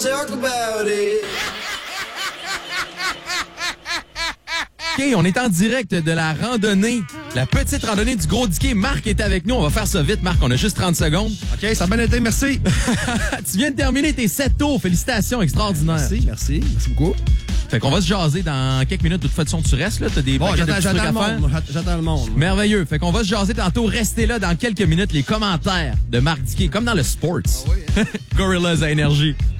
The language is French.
talk about it. OK, on est en direct de la randonnée, la petite randonnée du Gros Diquet. Marc est avec nous. On va faire ça vite, Marc. On a juste 30 secondes. OK, ça a bien été, merci. Tu viens de terminer tes 7 tours. Félicitations, extraordinaire. Merci beaucoup. Fait qu'on va se jaser dans quelques minutes. De toute façon, tu restes là. T'as des paquets de petits trucs à faire. J'attends le monde. Merveilleux. Fait qu'on va se jaser tantôt. Restez là dans quelques minutes. Les commentaires de Marc Diquet, comme dans le sports. Ah oui. Gorillaz à Énergie.